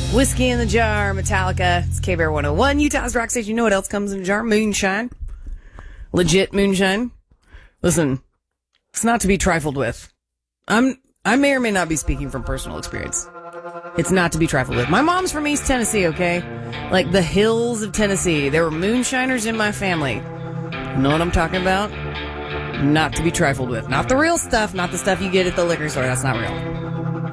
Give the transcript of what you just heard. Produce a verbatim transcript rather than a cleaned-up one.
Whiskey in the Jar, Metallica. It's K B R one oh one, Utah's rock station. You know what else comes in a jar? Moonshine. Legit moonshine. Listen, it's not to be trifled with. I'm, I may or may not be speaking from personal experience. It's not to be trifled with. My mom's from East Tennessee, okay? Like the hills of Tennessee. There were moonshiners in my family. You know what I'm talking about? Not to be trifled with. Not the real stuff, not the stuff you get at the liquor store. That's not real.